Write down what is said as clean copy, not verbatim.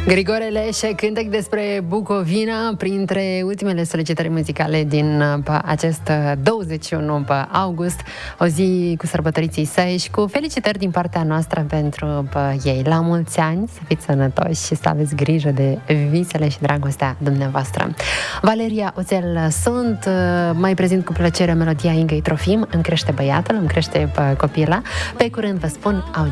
Grigore Leșe, cântec despre Bucovina, printre ultimele solicitări muzicale din acest 21 august, o zi cu sărbătoriții săi și cu felicitări din partea noastră pentru ei. La mulți ani, să fiți sănătoși și să aveți grijă de visele și dragostea dumneavoastră. Valeria Oțel sunt, mai prezint cu plăcere melodia Ingei Trofim, Îmi crește băiatul, îmi crește copila. Pe curând vă spun audio.